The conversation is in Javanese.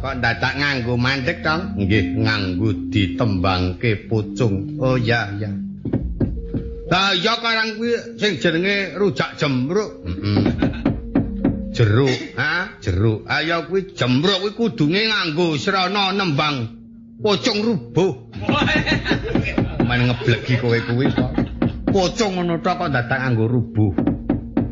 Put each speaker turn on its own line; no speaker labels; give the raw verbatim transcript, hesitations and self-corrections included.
kok dadak nganggo mandek tong? Nggih, nganggo ditembangke pucung. Oh ya ya. Lah ya karang kuwi sing jenenge rujak jembruk. Heeh. Jeruk, ha? Jeruk. Ayo kuwi jembruk kuwi kudune nganggo srana nembang pucung rubuh. Men ngebleki kowe kuwi kok. Pucung ngono tok kok dadak nganggo rubuh.